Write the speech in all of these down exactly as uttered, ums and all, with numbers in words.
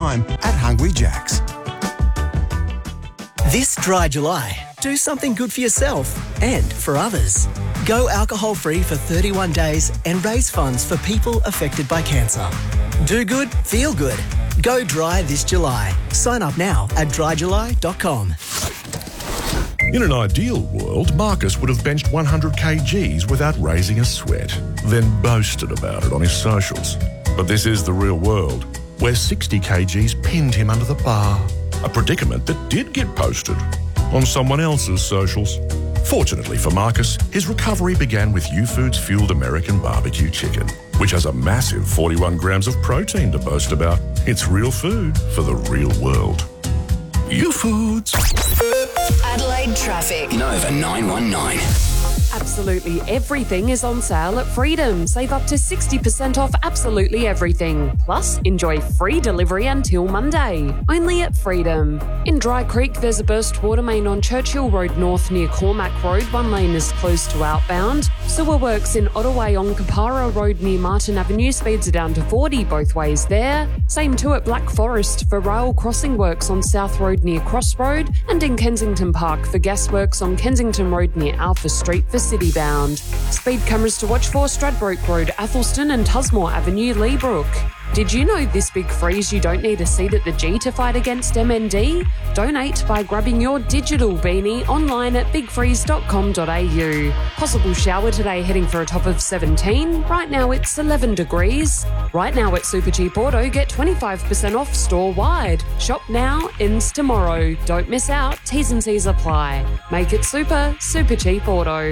time at Hungry Jack's. This dry July, do something good for yourself and for others. Go alcohol-free for thirty-one days and raise funds for people affected by cancer. Do good, feel good. Go dry this July. Sign up now at dry july dot com. In an ideal world, Marcus would have benched one hundred kilograms without raising a sweat, then boasted about it on his socials. But this is the real world, where sixty kilograms pinned him under the bar. A predicament that did get posted on someone else's socials. Fortunately for Marcus, his recovery began with U-Foods fueled American barbecue chicken, which has a massive forty-one grams of protein to boast about. It's real food for the real world. U-Foods. Adelaide traffic. Nova nine one nine. Absolutely everything is on sale at Freedom. Save up to sixty percent off absolutely everything. Plus, enjoy free delivery until Monday. Only at Freedom. In Dry Creek, there's a burst water main on Churchill Road North near Cormac Road. One lane is closed to outbound. Sewer works in Ottaway on Capara Road near Martin Avenue. Speeds are down to forty both ways there. Same too at Black Forest for rail crossing works on South Road near Cross Road. And in Kensington Park for gas works on Kensington Road near Alpha Street for City Bound. Speed cameras to watch for Stradbroke Road, Athelston and Tusmore Avenue, Leabrook. Did you know this big freeze you don't need a seat at the G to fight against M N D? Donate by grabbing your digital beanie online at big freeze dot com dot a u. Possible shower today heading for a top of seventeen. Right now it's eleven degrees. Right now at Supercheap Auto, get twenty-five percent off store-wide. Shop now, ends tomorrow. Don't miss out. T's and C's apply. Make it super, Supercheap Auto.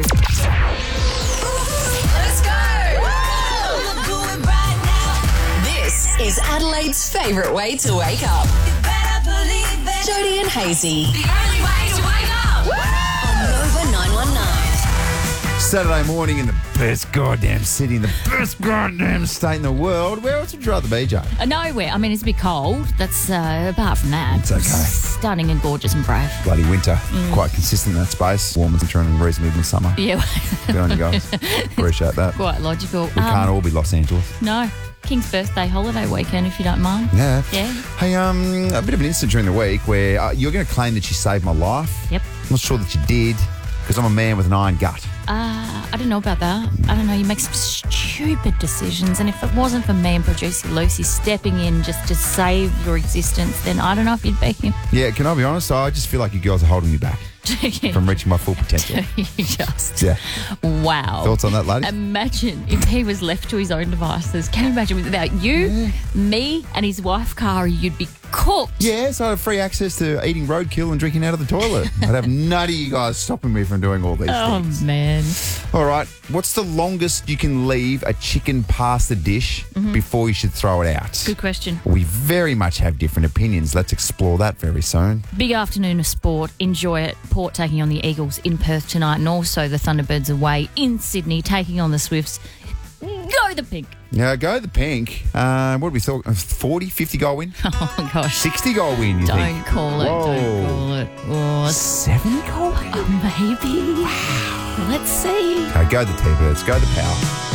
Let's go! This is Adelaide's favourite way to wake up. Jody and Hazy. The only way to wake up. On Nova nine one nine. Saturday morning in the best goddamn city, in the best goddamn state in the world. Where else would you rather be, Joe? Uh, nowhere. I mean, it's a bit cold. That's uh, apart from that. It's okay. Stunning and gorgeous and brave. Bloody winter. Mm. Quite consistent in that space. Warm and winter and reasonably summer. Yeah. Good on you guys. Appreciate that. Quite logical. We um, can't all be Los Angeles. No. King's birthday holiday weekend, if you don't mind. Yeah. Yeah. Hey, um, a bit of an incident during the week where uh, you're going to claim that you saved my life. Yep. I'm not sure that you did, because I'm a man with an iron gut. Uh, I don't know about that. I don't know. You make some stupid decisions, and if it wasn't for me and producer Lucy stepping in just to save your existence, then I don't know if you'd be him. Yeah, can I be honest? I just feel like you girls are holding me back from reaching my full potential. You just. Yeah. Wow. Thoughts on that, ladies? Imagine if he was left to his own devices. Can you imagine without you, yeah. me, and his wife, Kari, you'd be cooked. Yeah, so I have free access to eating roadkill and drinking out of the toilet. I'd have none of you guys stopping me from doing all these oh, things. Oh, man. All right. What's the longest you can leave a chicken past the dish mm-hmm. before you should throw it out? Good question. We very much have different opinions. Let's explore that very soon. Big afternoon of sport. Enjoy it. Port taking on the Eagles in Perth tonight, and also the Thunderbirds away in Sydney taking on the Swifts. Go the Pink. Yeah, go the Pink. Uh, what do we thought? forty, fifty goal win? Oh, gosh. sixty goal win, you don't think? Call it, Whoa. don't call it. Oh, seventy goal win? Oh, maybe. Wow. Let's see. Okay, go the T-Birds. Go the Power.